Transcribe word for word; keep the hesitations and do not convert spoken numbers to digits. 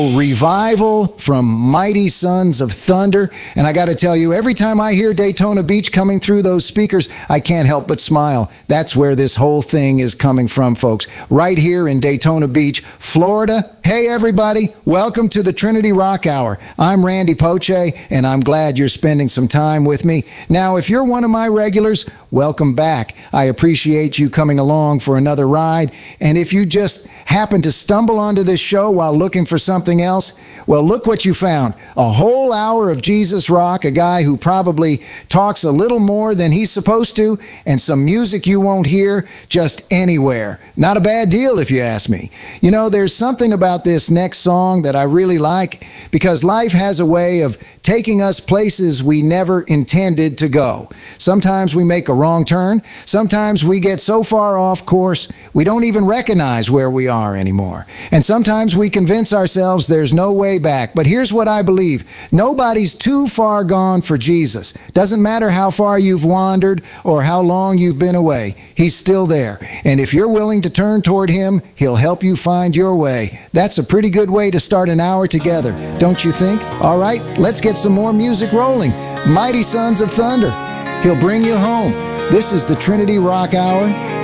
Revival from Mighty Sons of Thunder. And I got to tell you, every time I hear Daytona Beach coming through those speakers, I can't help but smile. That's where this whole thing is coming from, folks. Right here in Daytona Beach, Florida. Hey, everybody. Welcome to the Trinity Rock Hour. I'm Randy Poche, and I'm glad you're spending some time with me. Now, if you're one of my regulars, welcome back. I appreciate you coming along for another ride. And if you just happen to stumble onto this show while looking for something else, well, look what you found. A whole hour of Jesus Rock, a guy who probably talks a little more than he's supposed to, and some music you won't hear just anywhere. Not a bad deal, if you ask me. You know, there's something about this next song that I really like, because life has a way of taking us places we never intended to go. Sometimes we make a wrong turn. Sometimes we get so far off course, we don't even recognize where we are anymore. And sometimes we convince ourselves there's no way back. But here's what I believe. Nobody's too far gone for Jesus. Doesn't matter how far you've wandered or how long you've been away. He's still there. And if you're willing to turn toward Him, He'll help you find your way. That's a pretty good way to start an hour together, don't you think? All right, let's get some more music rolling. Mighty Sons of Thunder. He'll bring you home. This is the Trinity Rock Hour.